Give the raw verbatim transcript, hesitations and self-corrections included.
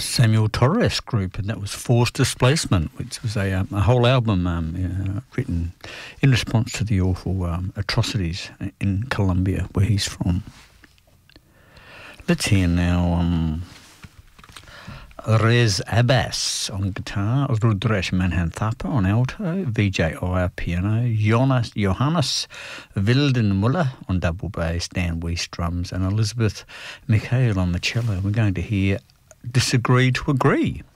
Samuel Torres group, and that was Forced Displacement, which was a, um, a whole album um, uh, written in response to the awful um, atrocities in Colombia, where he's from. Let's hear now um, Rez Abbas on guitar, Rudresh Manhanthapa on alto, V J Iyer piano, Jonas, Johannes Wildenmuller on double bass, Dan Weiss drums, and Elizabeth Mikhail on the cello. We're going to hear Disagree to Agree.